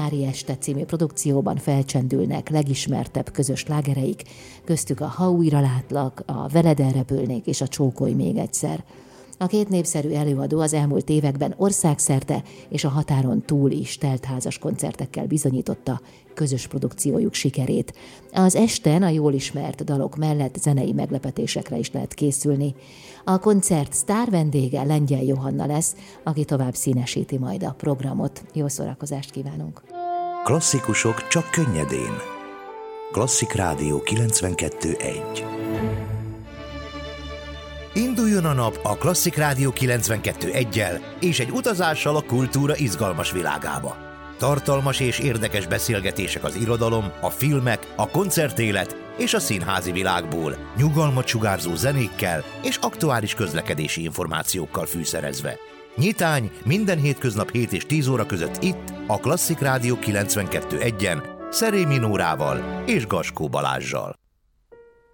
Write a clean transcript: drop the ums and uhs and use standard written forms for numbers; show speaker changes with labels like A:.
A: Nyári este című produkcióban felcsendülnek legismertebb közös slágereik, köztük a Ha újra látlak, a Veled elrepülnék és a Csókolj még egyszer. A két népszerű előadó az elmúlt években országszerte és a határon túl is teltházas koncertekkel bizonyította közös produkciójuk sikerét. Az esten a jól ismert dalok mellett zenei meglepetésekre is lehet készülni. A koncert sztár vendége Lengyel Johanna lesz, aki tovább színesíti majd a programot. Jó szórakozást kívánunk!
B: Klasszikusok csak könnyedén. Klasszik Rádió 92.1. Induljon a nap a Klasszik Rádió 92.1-jel és egy utazással a kultúra izgalmas világába. Tartalmas és érdekes beszélgetések az irodalom, a filmek, a koncertélet és a színházi világból, nyugalmat sugárzó zenékkel és aktuális közlekedési információkkal fűszerezve. Nyitány minden hétköznap 7 és 10 óra között itt, a Klasszik Rádió 92.1-en, Szerémi Nórával és Gaskó Balázssal.